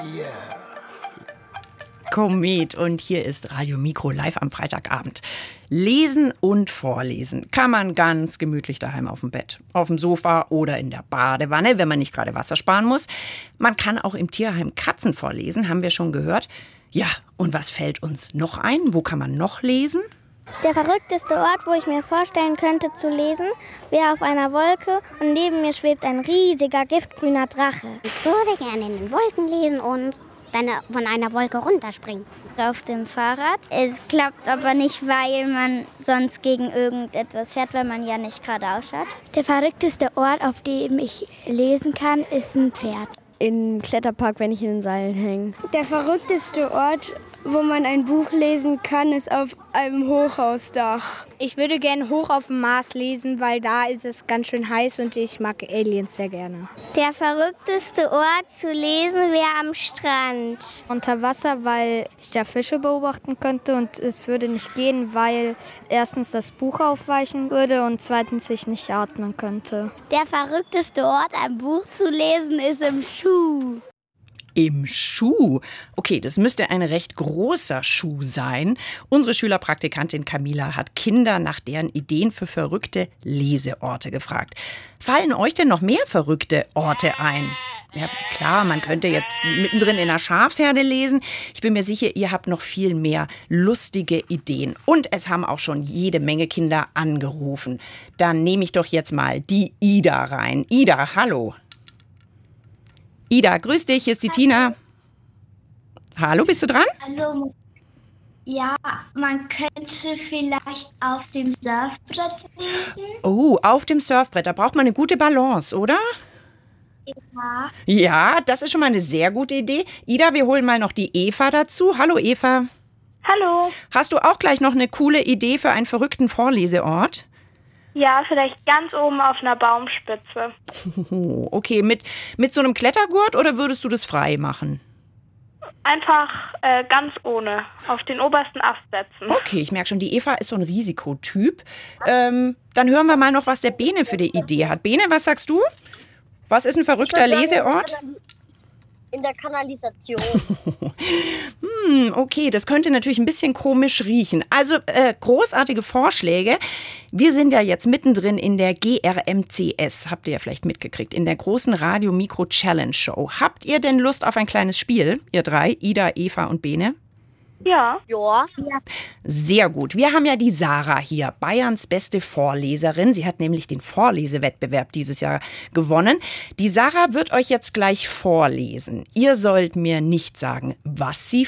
Komet und hier ist Radio Mikro live am Freitagabend. Lesen und vorlesen kann man ganz gemütlich daheim auf dem Bett, auf dem Sofa oder in der Badewanne, wenn man nicht gerade Wasser sparen muss. Man kann auch im Tierheim Katzen vorlesen, haben wir schon gehört. Ja, und was fällt uns noch ein? Wo kann man noch lesen? Der verrückteste Ort, wo ich mir vorstellen könnte zu lesen, wäre auf einer Wolke und neben mir schwebt ein riesiger giftgrüner Drache. Ich würde gerne in den Wolken lesen und dann von einer Wolke runterspringen. Auf dem Fahrrad. Es klappt aber nicht, weil man sonst gegen irgendetwas fährt, weil man ja nicht geradeaus schaut. Der verrückteste Ort, auf dem ich lesen kann, ist ein Pferd. Im Kletterpark, wenn ich in den Seilen hänge. Der verrückteste Ort, wo man ein Buch lesen kann, ist auf einem Hochhausdach. Ich würde gerne hoch auf dem Mars lesen, weil da ist es ganz schön heiß und ich mag Aliens sehr gerne. Der verrückteste Ort zu lesen wäre am Strand. Unter Wasser, weil ich da Fische beobachten könnte und es würde nicht gehen, weil erstens das Buch aufweichen würde und zweitens ich nicht atmen könnte. Der verrückteste Ort, ein Buch zu lesen, ist im Schuh. Im Schuh. Okay, das müsste ein recht großer Schuh sein. Unsere Schülerpraktikantin Camila hat Kinder nach deren Ideen für verrückte Leseorte gefragt. Fallen euch denn noch mehr verrückte Orte ein? Ja, klar, man könnte jetzt mittendrin in einer Schafsherde lesen. Ich bin mir sicher, ihr habt noch viel mehr lustige Ideen. Und es haben auch schon jede Menge Kinder angerufen. Dann nehme ich doch jetzt mal die Ida rein. Ida, hallo. Ida, grüß dich, hier ist die Tina. Hallo, bist du dran? Also, ja, man könnte vielleicht auf dem Surfbrett lesen. Oh, auf dem Surfbrett, da braucht man eine gute Balance, oder? Ja. Ja, das ist schon mal eine sehr gute Idee. Ida, wir holen mal noch die Eva dazu. Hallo, Eva. Hallo. Hast du auch gleich noch eine coole Idee für einen verrückten Vorleseort? Ja, vielleicht ganz oben auf einer Baumspitze. Okay, mit so einem Klettergurt oder würdest du das frei machen? Einfach ganz ohne, auf den obersten Ast setzen. Okay, ich merke schon, die Eva ist so ein Risikotyp. Dann hören wir mal noch, was der Bene für die Idee hat. Bene, was sagst du? Was ist ein verrückter Leseort? In der Kanalisation. Okay, das könnte natürlich ein bisschen komisch riechen. Also großartige Vorschläge. Wir sind ja jetzt mittendrin in der GRMCS, habt ihr ja vielleicht mitgekriegt, in der großen Radio-Mikro-Challenge-Show. Habt ihr denn Lust auf ein kleines Spiel, ihr drei, Ida, Eva und Bene? Ja. Ja. Sehr gut. Wir haben ja die Sarah hier, Bayerns beste Vorleserin. Sie hat nämlich den Vorlesewettbewerb dieses Jahr gewonnen. Die Sarah wird euch jetzt gleich vorlesen. Ihr sollt mir nicht sagen, was sie